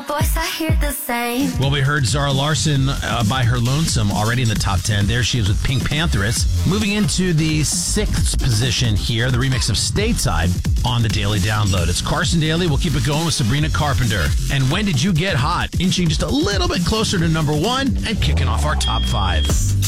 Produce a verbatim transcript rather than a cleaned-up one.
voice, I hear the same. Well, we heard Zara Larsson uh, by her lonesome already in the top ten. There she is with Pink Pantheress. Moving into the sixth position here, the remix of Stateside on the Daily Download. It's Carson Daly. We'll keep it going with Sabrina Carpenter. And When Did You Get Hot? Inching just a little bit closer to number one and kicking off our top five.